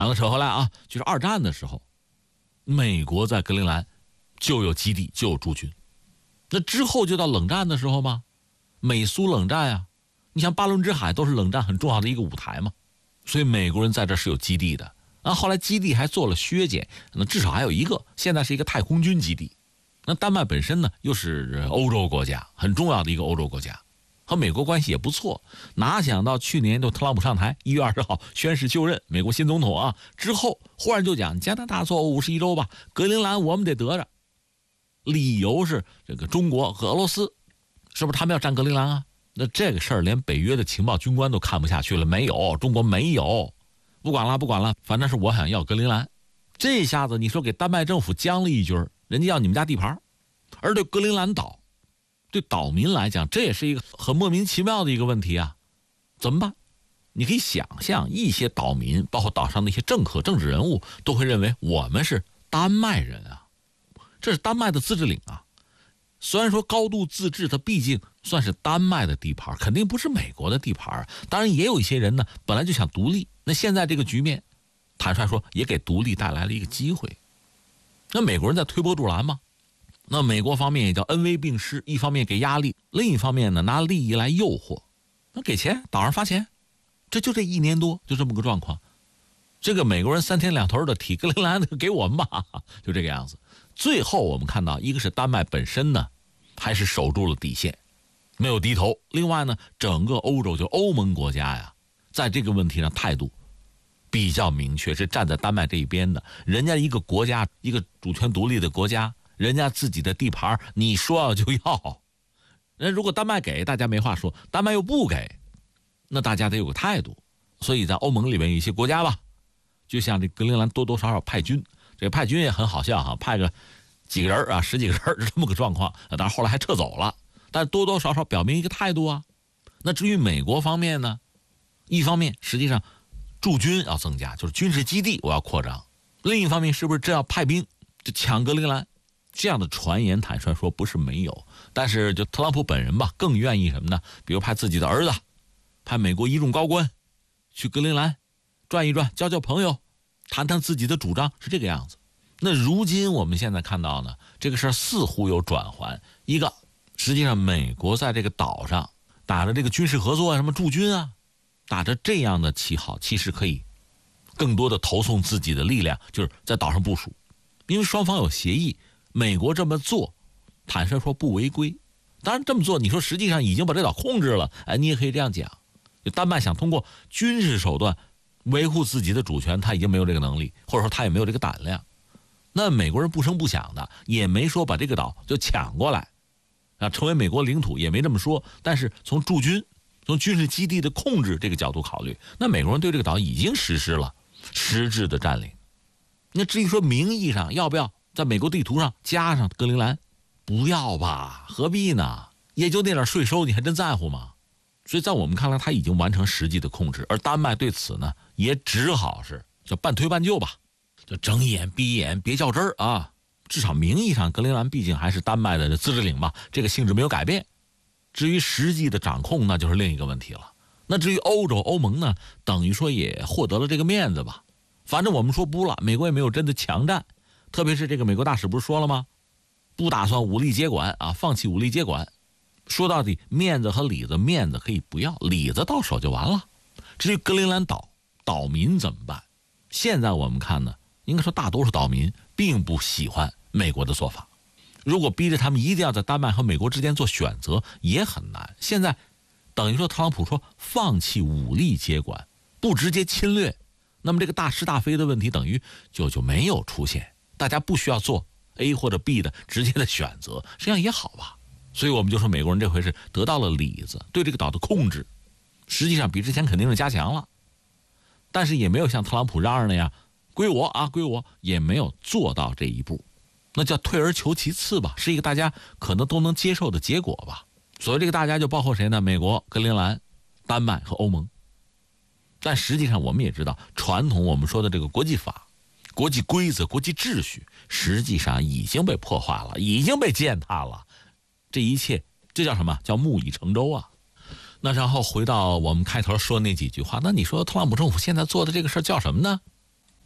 完了扯回来啊，就是二战的时候，美国在格陵兰就有基地，就有驻军。那之后就到冷战的时候嘛，美苏冷战啊，你像巴伦支海都是冷战很重要的一个舞台嘛，所以美国人在这是有基地的。后来基地还做了削减，那至少还有一个，现在是一个太空军基地。那丹麦本身呢，又是欧洲国家，很重要的一个欧洲国家，和美国关系也不错。哪想到去年就特朗普上台，1月20号宣誓就任美国新总统啊，之后忽然就讲加拿大做51州吧，格陵兰我们得得着。理由是这个中国和俄罗斯，是不是他们要占格陵兰啊？那这个事儿连北约的情报军官都看不下去了，没有，中国没有，不管了，反正是我想要格陵兰。这下子你说给丹麦政府将了一军，人家要你们家地盘，而对格陵兰岛，对岛民来讲，这也是一个很莫名其妙的一个问题啊，怎么办？你可以想象，一些岛民，包括岛上的一些政客、政治人物，都会认为我们是丹麦人啊，这是丹麦的自治领啊。虽然说高度自治，它毕竟算是丹麦的地盘，肯定不是美国的地盘。当然也有一些人呢，本来就想独立，那现在这个局面，坦率说也给独立带来了一个机会。那美国人在推波助澜吗？那美国方面也叫恩威并施，一方面给压力，另一方面呢拿利益来诱惑。那给钱，岛上发钱，这1年多就这么个状况。这个美国人3天2头的提格陵兰给我们吧，就这个样子。最后我们看到，一个是丹麦本身呢，还是守住了底线，没有低头。另外呢，整个欧洲就欧盟国家呀，在这个问题上态度比较明确，是站在丹麦这一边的。人家一个国家，一个主权独立的国家，人家自己的地盘，你说要就要。那如果丹麦给，大家没话说；丹麦又不给，那大家得有个态度。所以在欧盟里面有一些国家吧，就像这格陵兰多多少少派军，这个派军也很好笑哈，派个几个人啊，10几个人这么个状况，当然后来还撤走了，但多多少少表明一个态度啊。那至于美国方面呢，一方面实际上驻军要增加，就是军事基地我要扩张；另一方面是不是真要派兵就抢格陵兰？这样的传言坦率说不是没有，但是就特朗普本人吧，更愿意什么呢？比如派自己的儿子，派美国一众高官去格陵兰转一转，交交朋友，谈谈自己的主张，是这个样子。那如今我们现在看到呢，这个事儿似乎有转圜。一个，实际上美国在这个岛上打着这个军事合作啊，什么驻军啊，打着这样的旗号，其实可以更多的投送自己的力量，就是在岛上部署。因为双方有协议，美国这么做，坦率说不违规。当然这么做，你说实际上已经把这岛控制了，你也可以这样讲。就丹麦想通过军事手段维护自己的主权，他已经没有这个能力，或者说他也没有这个胆量。那美国人不声不响的，也没说把这个岛就抢过来成为美国领土，也没这么说。但是从驻军、从军事基地的控制这个角度考虑，那美国人对这个岛已经实施了实质的占领。那至于说名义上要不要在美国地图上加上格陵兰，不要吧，何必呢？也就那点税收，你还真在乎吗？所以在我们看来，他已经完成实际的控制，而丹麦对此呢，也只好是就半推半就吧，就睁一眼闭一眼，别较真儿啊。至少名义上，格陵兰毕竟还是丹麦的自治领嘛，这个性质没有改变。至于实际的掌控，那就是另一个问题了。那至于欧盟呢，等于说也获得了这个面子吧。反正我们说不了，美国也没有真的强占，特别是这个美国大使不是说了吗？不打算武力接管啊，放弃武力接管。说到底，面子和里子，面子可以不要，里子到手就完了。至于格陵兰岛岛民怎么办？现在我们看呢，应该说大多数岛民并不喜欢美国的做法。如果逼着他们一定要在丹麦和美国之间做选择，也很难。现在等于说特朗普说放弃武力接管，不直接侵略，那么这个大是大非的问题等于就没有出现，大家不需要做 A 或者 B 的直接的选择，实际上也好吧。所以我们就说美国人这回是得到了里子，对这个岛的控制实际上比之前肯定是加强了，但是也没有像特朗普嚷嚷那样归我啊归我，也没有做到这一步，那叫退而求其次吧，是一个大家可能都能接受的结果吧。所谓这个大家就包括谁呢？美国、格陵兰、丹麦和欧盟。但实际上我们也知道，传统我们说的这个国际法、国际规则、国际秩序实际上已经被破坏了，已经被践踏了。这一切这叫什么？叫木已成舟啊。那然后回到我们开头说那几句话，那你说特朗普政府现在做的这个事儿叫什么呢？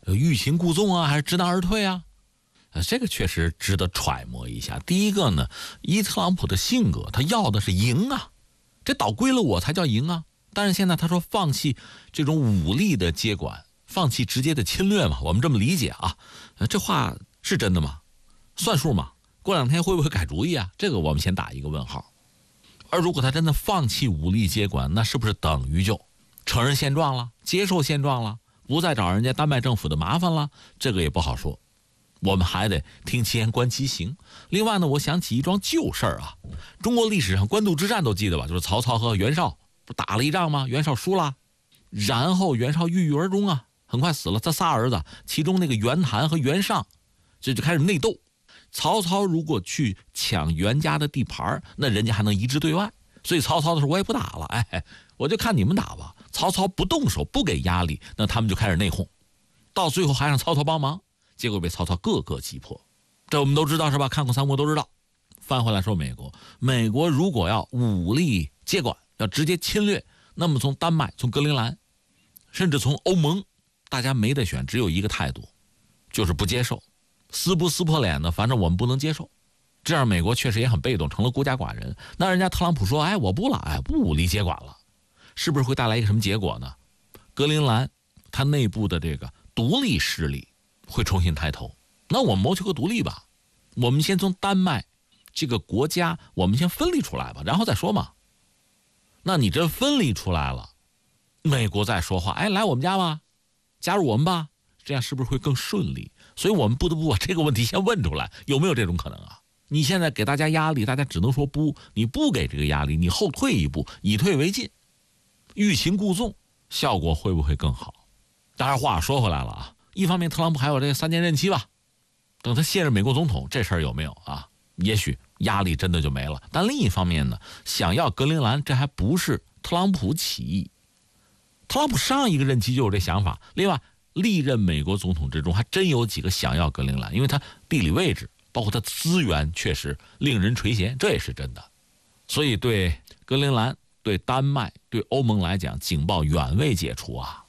欲擒故纵啊，还是知难而退啊？这个确实值得揣摩一下。第一个呢，以特朗普的性格，他要的是赢啊，这岛归了我才叫赢啊。但是现在他说放弃这种武力的接管，放弃直接的侵略嘛，我们这么理解啊。这话是真的吗？算数吗？过2天会不会改主意啊？这个我们先打一个问号。而如果他真的放弃武力接管，那是不是等于就承认现状了，接受现状了，不再找人家丹麦政府的麻烦了？这个也不好说，我们还得听其言观其行。另外呢，我想起一桩旧事啊，中国历史上官渡之战都记得吧？就是曹操和袁绍不打了一仗吗？袁绍输了，然后袁绍郁郁而终啊，很快死了。他仨儿子，其中那个袁谭和袁尚，这就开始内斗。曹操如果去抢袁家的地盘，那人家还能一致对外。所以曹操的时候我也不打了，我就看你们打吧。曹操不动手，不给压力，那他们就开始内讧，到最后还让曹操帮忙，结果被曹操各个击破。这我们都知道是吧？看过三国都知道。翻回来说美国如果要武力接管，要直接侵略，那么从丹麦、从格陵兰，甚至从欧盟，大家没得选，只有一个态度，就是不接受。撕不撕破脸呢？反正我们不能接受。这样美国确实也很被动，成了孤家寡人。那人家特朗普说，我不了，不武力接管了，是不是会带来一个什么结果呢？格陵兰它内部的这个独立势力会重新抬头。那我们谋求个独立吧，我们先从丹麦这个国家我们先分离出来吧，然后再说嘛。那你这分离出来了，美国再说话，来我们家吧，加入我们吧，这样是不是会更顺利？所以我们不得不把这个问题先问出来，有没有这种可能啊？你现在给大家压力，大家只能说不，你不给这个压力，你后退一步，以退为进，欲擒故纵，效果会不会更好？当然话说回来了啊，一方面特朗普还有这3年任期吧，等他卸任美国总统，这事儿有没有啊？也许压力真的就没了。但另一方面呢，想要格陵兰，这还不是特朗普起义，特朗普上一个任期就有这想法。另外，历任美国总统之中还真有几个想要格陵兰，因为他地理位置包括他资源确实令人垂涎，这也是真的。所以对格陵兰、对丹麦、对欧盟来讲，警报远未解除啊。